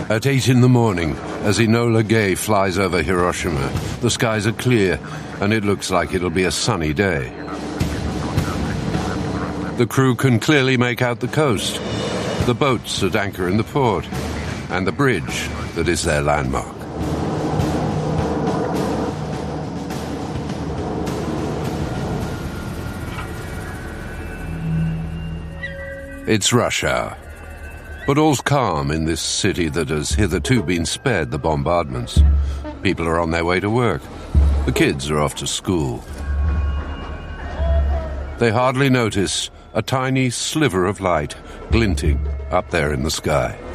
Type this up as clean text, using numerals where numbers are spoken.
At 8 in the morning, as Enola Gay flies over Hiroshima, the skies are clear, and it looks like it'll be a sunny day. The crew can clearly make out the coast, the boats at anchor in the port, and the bridge that is their landmark. It's rush hour. But all's calm in this city that has hitherto been spared the bombardments. People are on their way to work. The kids are off to school. They hardly notice a tiny sliver of light glinting up there in the sky.